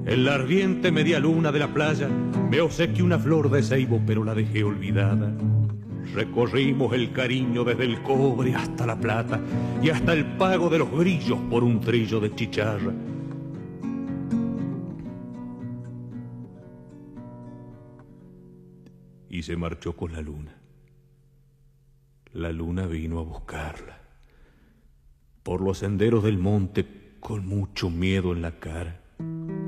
En la ardiente media luna de la playa me obsequié una flor de ceibo, pero la dejé olvidada. Recorrimos el cariño desde el cobre hasta la plata y hasta el pago de los grillos por un trillo de chicharra. Y se marchó con la luna. La luna vino a buscarla por los senderos del monte con mucho miedo en la cara.